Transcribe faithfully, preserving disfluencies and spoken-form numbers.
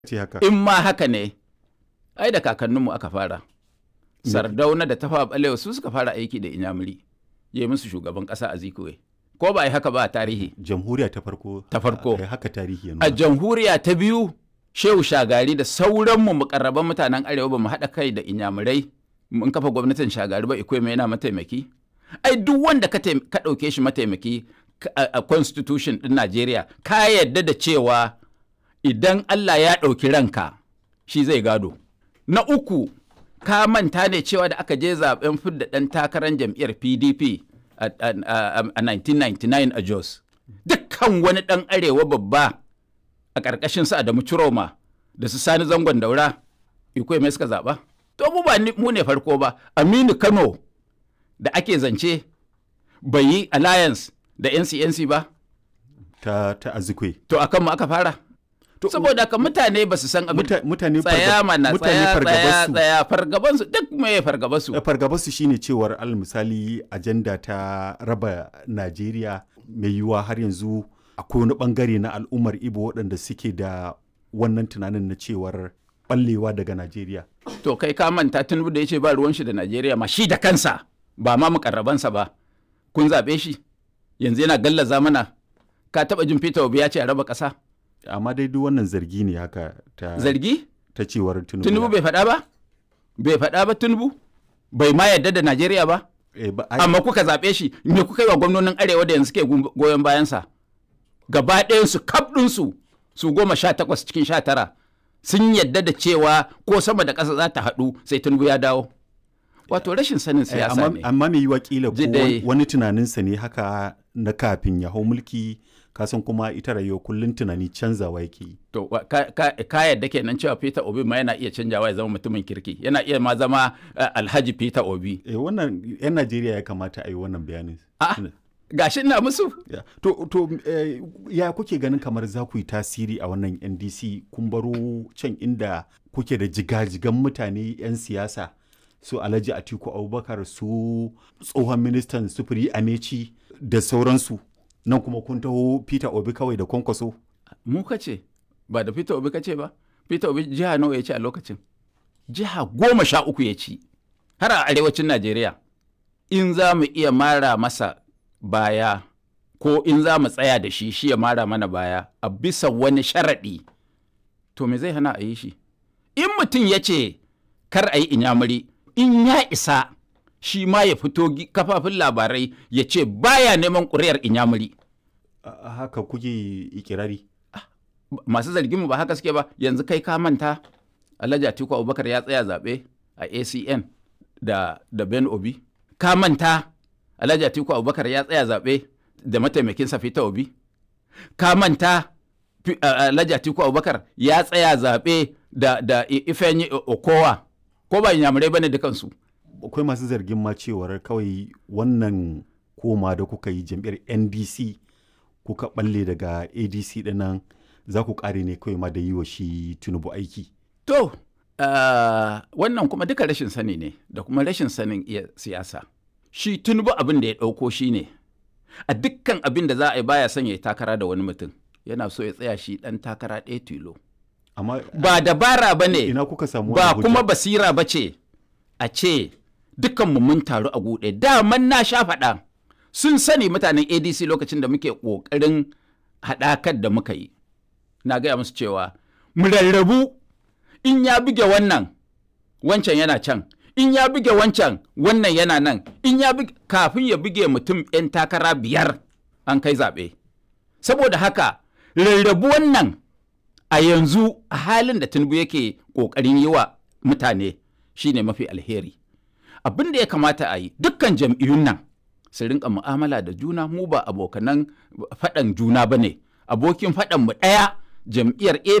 In ma haka ne, ai da kakanninmu aka fara. Sardauna da Tafawa Balewa su suka fara aiki da Inyamuri, ya yi musu shugaban ƙasa a Zikwe. Ko ba a yi haka ba a tarihi? Jamhuriya ta farko. Ta farko. A haka tarihi ya nuna. A jamhuriya ta biyu, Shehu Shagari da sauranmu mukarraban mutanen Arewa ba mu haɗa kai da Inyamurai mun kafa gwamnatin Shagari ba, Ikweme yana mataimaki. Ai duk wanda ka ɗauke shi mataimaki a constitution ɗin Najeriya, ka yarda da cewa idan Allah ya ɗauki ranka shi zai gado. Na uku, ka manta ne cewa da aka je zaben fidda ɗan takarar jam'iyyar P D P a nineteen ninety-nine a Jos. Dukkan wani ɗan arewa babba a ƙarƙashin su Adamu Ciroma da su Sani Zangon Daura, Ikweme suka zaɓa. To mu ba mu ne farko ba, Aminu Kano da ake zance bai yi alliance da N C N C ba. Ta, ta Azikwe. To a kanmu aka fara. Saboda ka mutane ba su san abin mutane tsaya mana tsaya tsaya tsaya fargabansu duk mai fargabansu. Fargabansu shine cewar al misali ajanda ta raba Najeriya mai yiwuwa har yanzu akwai wani bangare na al'ummar Ibo waɗanda suke da wannan tunanin na cewar ballewa daga Najeriya. To kai ka manta Tinubu da ya ce ba ruwan shi da Najeriya ma shi da kansa ba ma mukarrabansa ba. Kun zaɓe shi yanzu yana gallaza mana. Ka taɓa jin Peter Obi ya ce a raba ƙasa? Amma dai duk wannan zargi ne haka ta zargi ta cewar Tinubu. Tinubu bai faɗa ba? Bai faɗa ba Tinubu? Bai ma yarda da Najeriya ba? E, ba amma kuka zaɓe shi, me kuka yi wa gwamnonin Arewa da yanzu ke goyon bayansa? Gaba ɗayansu kaf ɗinsu su goma sha takwas cikin sha tara sun yadda da cewa ko sama da ƙasa za ta haɗu sai Tinubu ya dawo. Wato rashin sanin siyasa ne. Amma mai yiwa kila ko wani tunaninsa ne haka na kafin ya hau mulki, kasan kuma ita rayuwa kullum tunani canzawa yake yi. To ka, ka, ka yadda kenan cewa Peter Obi ma yana iya canjawa ya zama mutumin kirki, yana iya ma zama uh, Alhaji Peter Obi. Eh, wannan 'yan Najeriya ya kamata a yi wannan bayanin. Ah, gashi ina musu. Yeah. To, to eh, ya kuke ganin kamar za ku yi tasiri a wannan N D C kun baro can inda kuke da jigajigan mutane 'yan siyasa su Alhaji Atiku Abubakar, su tsohon ministan sufuri Amechi da sauransu. Nan kuma kun taho Peter Obi kawai da Kwankwaso. Mu kace ba da Peter Obi kace ba. Peter Obi jiha nawa ya ci a lokacin? Jiha goma sha uku ya ci har a arewacin Najeriya. In za mu iya mara masa baya ko in za mu tsaya da shi shi ya mara mana baya a bisa wani sharaɗi, to me zai hana a yi shi? In mutum ya ce kar a yi Inyamuri, in ya isa shi ma ya fito kafafin labarai ya ce baya neman ƙuri'ar Inyamuri. Haka kuke ikirari? Masu zargin mu ba haka suke ba. Yanzu kai ka manta Alhaji Atiku Abubakar ya tsaya zaɓe a A C N da, da Ben Obi. Ka manta Alhaji Atiku Abubakar ya tsaya zaɓe da mataimakinsa Peter Obi. Ka manta Alhaji Atiku Abubakar ya tsaya zaɓe da, da Ifeanyi Okowa. Ko ba Inyamurai bane dukansu. Akwai masu zargin ma cewar kawai wannan koma da kuka yi jam'iyyar N D C kuka balle daga A D C dinnan za ku kare ne kawai ma da yi wa shi Tinubu aiki. To, uh, wannan kuma duka rashin sani ne da kuma rashin sanin iya siyasa. Shi Tinubu abin da ya ɗauko shi ne, a dukkan abin da za a yi baya son ya yi takara da wani mutum, yana so ya tsaya shi ɗan takara ɗaya tilo. Amma ba dabara ba ne, ina kuka samu ba kuma basira ba ce a ce dukkanmu mun taru a guɗe. Daman na sha faɗa sun sani mutanen A D C lokacin da muke ƙoƙarin haɗakar da muka yi. Na gaya musu cewa mu rarrabu, in ya buge wannan wancan yana can, in ya buge wancan wannan yana nan, in ya buge kafin ya buge mutum 'yan takara biyar an kai zaɓe. Saboda haka rarrabu wannan a yanzu a halin da Tinubu yake ƙoƙarin yi wa mutane shine mafi alheri. Abin da ya kamata a yi dukkan jam'iyyun nan su rinka mu'amala da juna, mu ba abokanan faɗan juna ba ne. Abokin faɗan mu ɗaya jam'iyyar A